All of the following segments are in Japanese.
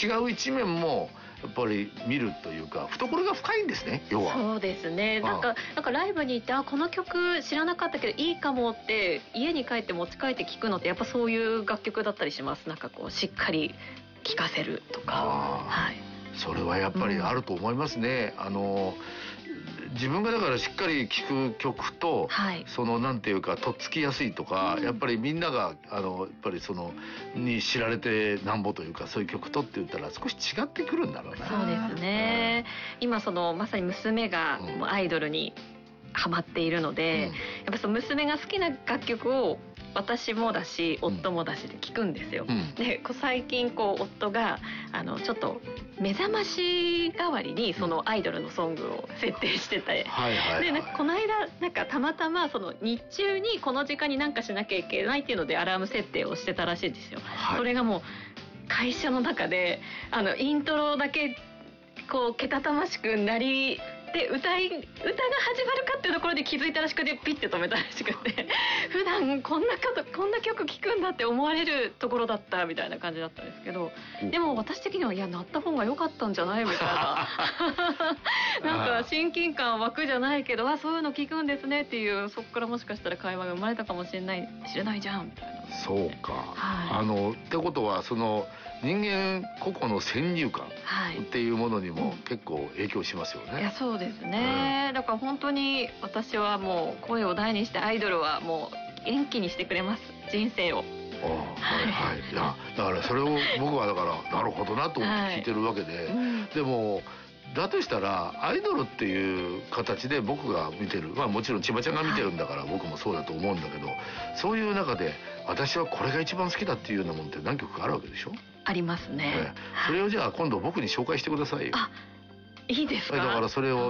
違う一面もやっぱり見るというか、懐が深いんですね、要は。 そうですね。なんかライブに行ってこの曲知らなかったけどいいかもって家に帰って持ち帰って聴くのってやっぱそういう楽曲だったりします。なんかこうしっかり聴かせるとか。はい。 それはやっぱりあると思いますね。自分がだからしっかり聴く曲と、そのなんていうかとっつきやすいとか、やっぱりみんながやっぱりそのに知られてなんぼというか、そういう曲とって言ったら少し違ってくるんだろうな。 そうですね。今そのまさに娘がアイドルにハマっているので、やっぱその娘が好きな楽曲を私もだし夫もだしで聞くんですよ。で最近夫がちょっと目覚まし代わりにそのアイドルのソングを設定してて、でこの間なんかたまたまその日中にこの時間になんかしなきゃいけないっていうのでアラーム設定をしてたらしいんですよ。それがもう会社の中でイントロだけけたたましくなりで歌が始まるかっていうところで気づいたらしくてピッて止めたらしくて普段こんな曲聴くんだって思われるところだったみたいな感じだったんですけど、でも私的にはいや鳴った方が良かったんじゃないみたいななんか親近感湧くじゃないけどそういうの聞くんですねっていう、そこからもしかしたら会話が生まれたかもしれないじゃんみたいな。 そうか、ってことはその人間個々の先入観っていうものにも結構影響しますよね。 いやそうですね、だから本当に私はもう声を大にしてアイドルはもう元気にしてくれます、人生を。 いやだからそれを僕はだからなるほどなと思って聞いてるわけで、でもだとしたらアイドルっていう形で僕が見てる、もちろん千葉ちゃんが見てるんだから僕もそうだと思うんだけど、そういう中で私はこれが一番好きだっていうようなもんって何曲かあるわけでしょ。 ありますね。 それをじゃあ今度僕に紹介してくださいよ。 いいですか。 だからそれを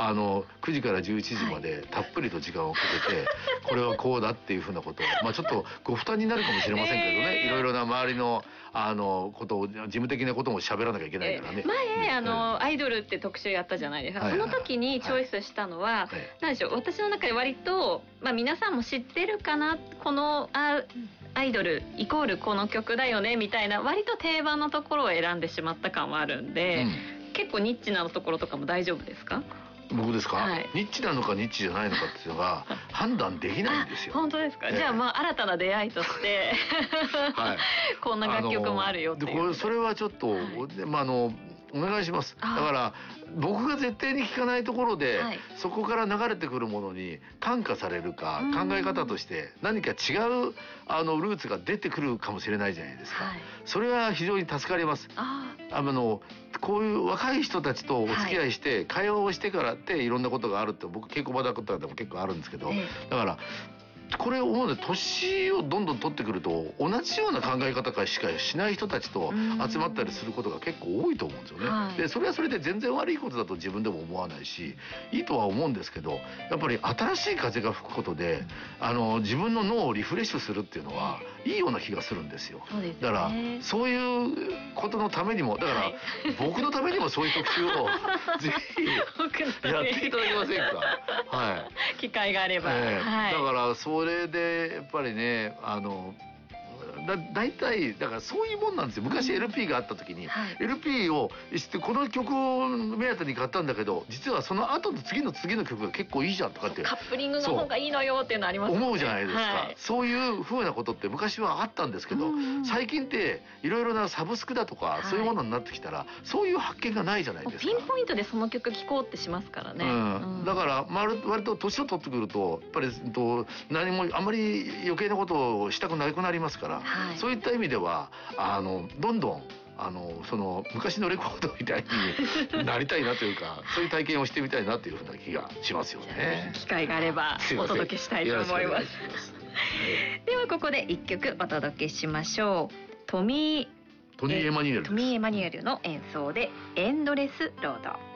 9時から11時までたっぷりと時間をかけて、これはこうだっていうふうなことをちょっとご負担になるかもしれませんけどね、いろいろな周りのことを事務的なことも喋らなきゃいけないからね。 前アイドルって特集やったじゃないですか。その時にチョイスしたのは何でしょう、私の中で割と皆さんも知ってるかな、このアイドルイコールこの曲だよねみたいな割と定番のところを選んでしまった感はあるんで、結構ニッチなところとかも大丈夫ですか。 僕ですか、ニッチなのかニッチじゃないのかっていうのが判断できないんですよ。 本当ですか。じゃあ新たな出会いとしてこんな楽曲もあるよっていう。 それはちょっと、お願いします。だから僕が絶対に聞かないところで、そこから流れてくるものに感化されるか、考え方として何か違うルーツが出てくるかもしれないじゃないですか。それは非常に助かります。こういう若い人たちとお付き合いして会話をしてからっていろんなことがあるって僕稽古場だったらでも結構あるんですけど、だからこれを思うので年をどんどん取ってくると同じような考え方しかしない人たちと集まったりすることが結構多いと思うんですよね。でそれはそれで全然悪いことだと自分でも思わないしいいとは思うんですけど、やっぱり新しい風が吹くことで自分の脳をリフレッシュするっていうのはいいような気がするんですよ。だからそういうことのためにも、だから僕のためにもそういう特集をぜひやっていただけませんか。 機会があれば。だからそれでやっぱりね大体だからそういうもんなんですよ。昔 LP があった時に、LP をしてこの曲を目当てに買ったんだけど実はその後の次の曲が結構いいじゃんとかってカップリングの方がいいのよっていうのありますよね。 思うじゃないですか。そういう風なことって昔はあったんですけど、最近っていろいろなサブスクだとかそういうものになってきたらそういう発見がないじゃないですか。 ピンポイントでその曲聴こうってしますからね。 だから割と年を取ってくるとやっぱり何もあんまり余計なことをしたくなくなりますから、そういった意味ではどんどんその昔のレコードみたいになりたいなというかそういう体験をしてみたいなというふうな気がしますよね。 機会があればお届けしたいと思います。ではここで1曲お届けしましょう。トミー・エマニュエルの演奏でエンドレスロード。